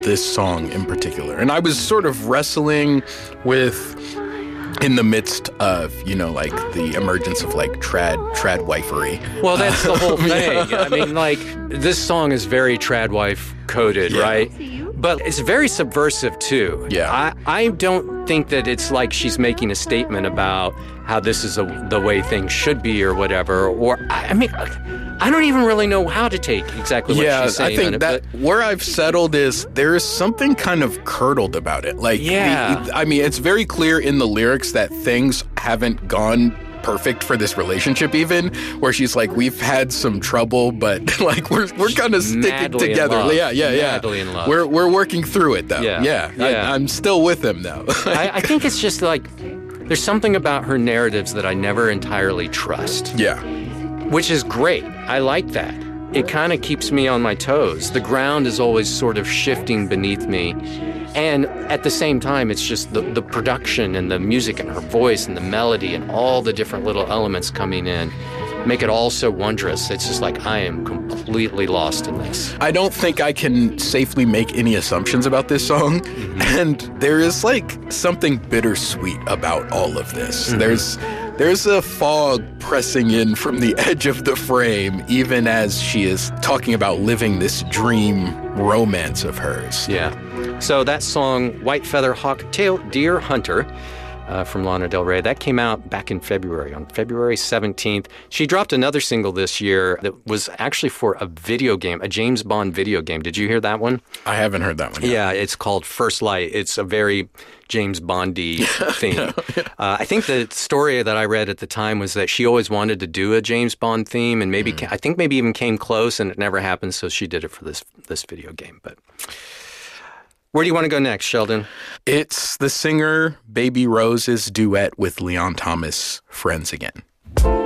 this song in particular. And I was sort of wrestling with, in the midst of, like the emergence of like trad wifery. Well, that's the whole thing. I mean, like, this song is very trad wife coded, right? But it's very subversive too. Yeah. I don't think that it's like she's making a statement about how this is the way things should be or whatever. Or, I mean, I don't even really know how to take exactly what she's saying. I think that where I've settled is there is something kind of curdled about it. Like, it's very clear in the lyrics that things haven't gone perfect for this relationship, even where she's like, we've had some trouble, but like we're kind of sticking together. Madly in love. We're working through it though. Yeah. I'm still with him though. I think it's just like there's something about her narratives that I never entirely trust. Yeah. Which is great. I like that. It kind of keeps me on my toes. The ground is always sort of shifting beneath me. And at the same time, it's just the production and the music and her voice and the melody and all the different little elements coming in make it all so wondrous. It's just like I am completely lost in this. I don't think I can safely make any assumptions about this song. Mm-hmm. And there is like something bittersweet about all of this. Mm-hmm. There's a fog pressing in from the edge of the frame, even as she is talking about living this dream romance of hers. Yeah. So that song, White Feather Hawk Tail Deer Hunter, from Lana Del Rey, that came out back in February, on February 17th. She dropped another single this year that was actually for a video game, a James Bond video game. Did you hear that one? I haven't heard that one yet. Yeah, it's called First Light. It's a very James Bond-y theme. I think the story that I read at the time was that she always wanted to do a James Bond theme, and maybe I think maybe even came close, and it never happened, so she did it for this video game. But where do you want to go next, Sheldon? It's the singer Baby Rose's duet with Leon Thomas, Friends Again.